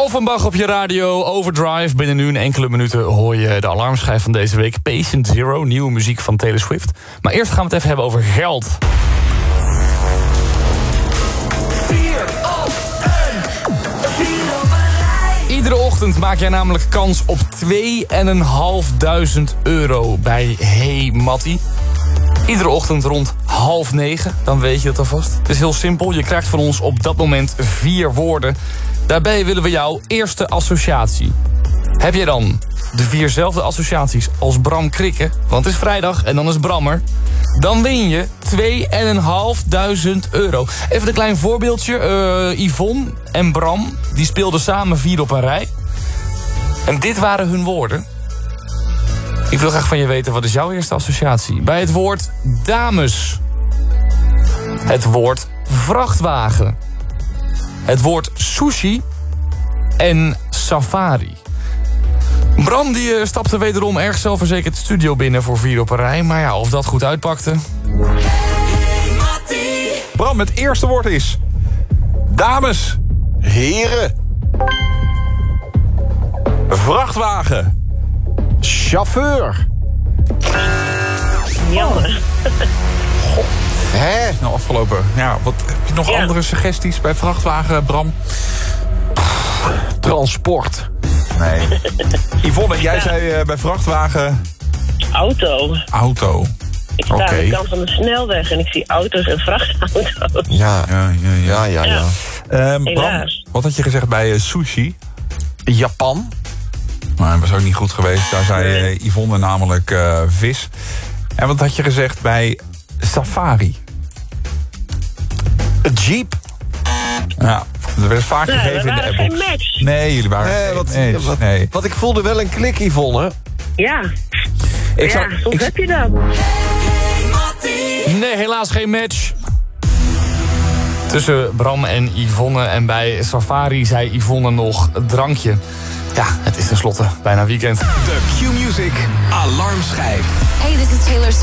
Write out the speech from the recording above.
Offenbach op je radio, Overdrive. Binnen nu in enkele minuten hoor je de alarmschijf van deze week. Patient Zero, nieuwe muziek van Taylor Swift. Maar eerst gaan we het even hebben over geld. 4 op 1. Iedere ochtend maak jij namelijk kans op €2.500 bij Hey Mattie. Iedere ochtend rond 8:30, dan weet je het alvast. Het is heel simpel, je krijgt van ons op dat moment 4 woorden. Daarbij willen we jouw eerste associatie. Heb je dan de 4zelfde associaties als Bram Krikke, want het is vrijdag en dan is Bram er, dan win je €2.500. Even een klein voorbeeldje. Yvonne en Bram, die speelden samen 4 op een rij. En dit waren hun woorden. Ik wil graag van je weten, wat is jouw eerste associatie? Bij het woord dames. Het woord vrachtwagen. Het woord sushi. En safari. Bram die stapte wederom erg zelfverzekerd de studio binnen voor 4 op een rij. Maar ja, of dat goed uitpakte. Bram, het eerste woord is dames. Heren. Vrachtwagen. Chauffeur. Jammer. Hè? Nou, afgelopen. Ja, wat heb je nog andere suggesties bij vrachtwagen, Bram? Transport. Nee. Yvonne, jij zei bij vrachtwagen Auto. auto. Ik sta aan de kant van de snelweg en ik zie auto's en vrachtauto's. Ja. Bram, Helaas. wat had je gezegd bij sushi? Japan. Maar dat was ook niet goed geweest. Daar zei Yvonne namelijk vis. En wat had je gezegd bij safari? Jeep. Ja, dat werd vaak gegeven in de waren appbox. geen match. Nee, jullie waren geen match. Nee. Wat ik voelde wel een klik, Yvonne. Ja, Ik soms heb je dat. Nee, helaas geen match. Tussen Bram en Yvonne. En bij safari zei Yvonne nog drankje. Ja, het is tenslotte bijna weekend. De Q-Music Alarmschijf. Hey, this is Taylor Swift.